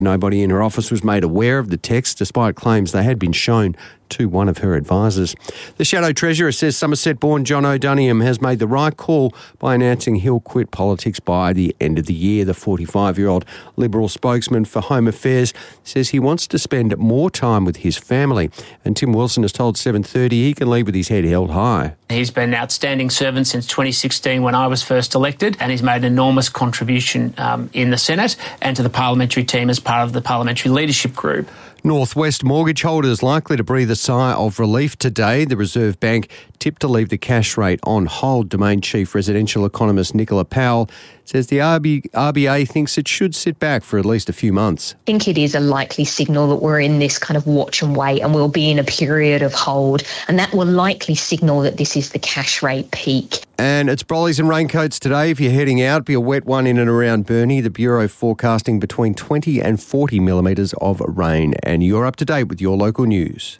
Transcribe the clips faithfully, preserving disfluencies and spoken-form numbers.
Nobody in her office was made aware of the text, despite claims they had been shown to one of her advisors. The Shadow Treasurer says Somerset-born John O'Doniam has made the right call by announcing he'll quit politics by the end of the year. The forty-five-year-old Liberal spokesman for Home Affairs says he wants to spend more time with his family. And Tim Wilson has told seven thirty he can leave with his head held high. He's been an outstanding servant since twenty sixteen when I was first elected, and he's made an enormous contribution um, in the Senate and to the parliamentary team as part of the parliamentary leadership group. Northwest mortgage holders likely to breathe a sigh of relief today. The Reserve Bank tipped to leave the cash rate on hold. Domain Chief Residential Economist Nicola Powell says the R B A thinks it should sit back for at least a few months. I think it is a likely signal that we're in this kind of watch and wait, and we'll be in a period of hold, and that will likely signal that this is the cash rate peak. And it's brollies and raincoats today. If you're heading out, be a wet one in and around Burnie. The Bureau forecasting between twenty and forty millimetres of rain. And you're up to date with your local news.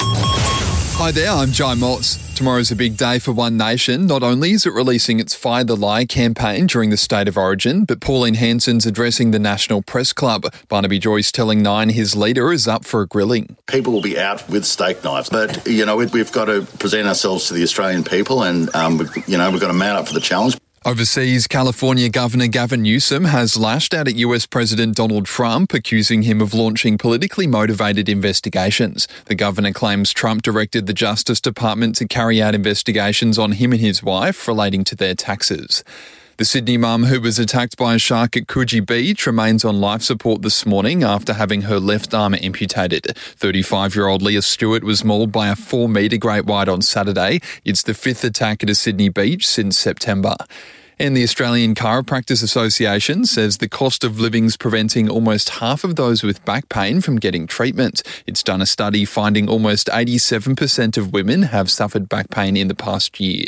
Hi there, I'm Jai Moss. Tomorrow's a big day for One Nation. Not only is it releasing its Find the Lie campaign during the State of Origin, but Pauline Hanson's addressing the National Press Club. Barnaby Joyce telling Nine his leader is up for a grilling. People will be out with steak knives, but, you know, we've got to present ourselves to the Australian people and, um, you know, we've got to mount up for the challenge. Overseas, California Governor Gavin Newsom has lashed out at U S President Donald Trump, accusing him of launching politically motivated investigations. The governor claims Trump directed the Justice Department to carry out investigations on him and his wife relating to their taxes. The Sydney mum who was attacked by a shark at Coogee Beach remains on life support this morning after having her left arm amputated. thirty-five-year-old Leah Stewart was mauled by a four-metre great white on Saturday. It's the fifth attack at a Sydney beach since September. And the Australian Chiropractors Association says the cost of living's preventing almost half of those with back pain from getting treatment. It's done a study finding almost eighty-seven percent of women have suffered back pain in the past year.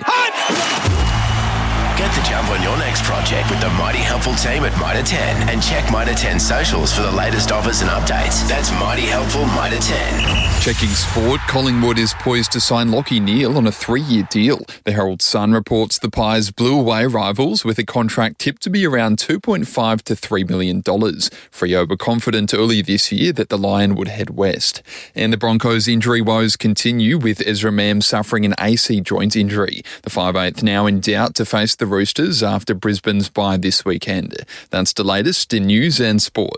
Get the jump on your next project with the Mighty Helpful team at Mitre ten and check Mitre ten socials for the latest offers and updates. That's Mighty Helpful Mitre ten. Checking sport, Collingwood is poised to sign Lachie Neale on a three-year deal. The Herald Sun reports the Pies blew away rivals with a contract tipped to be around two point five to three million dollars. Freo were confident early this year that the Lion would head west. And the Broncos' injury woes continue with Ezra Mam suffering an A C joint injury. The five eighth now in doubt to face the Roosters after Brisbane's bye this weekend. That's the latest in news and sport.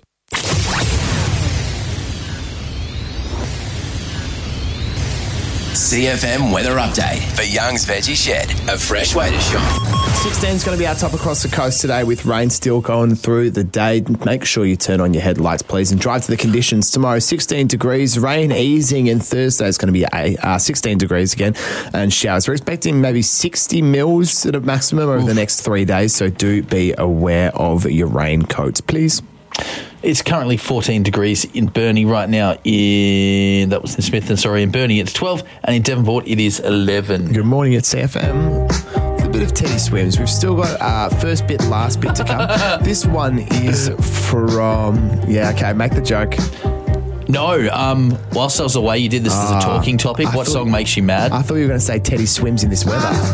C F M weather update for Young's Veggie Shed, a fresh way to shop. sixteen is going to be our top across the coast today with rain still going through the day. Make sure you turn on your headlights, please, and drive to the conditions. Tomorrow, sixteen degrees, rain easing, and Thursday is going to be uh, sixteen degrees again and showers. We're expecting maybe sixty mils at a maximum over Oof. the next three days, so do be aware of your raincoats, please. It's currently fourteen degrees in Burnie right now. In that was in Smithton, sorry. In Burnie, it's twelve, and in Devonport, it is eleven. Good morning at C F M. It's a bit of Teddy Swims. We've still got uh, first bit, last bit to come. This one is from yeah. Okay, make the joke. No, um, whilst I was away, you did this uh, as a talking topic. I what thought, song makes you mad? I thought you were going to say Teddy Swims in this weather.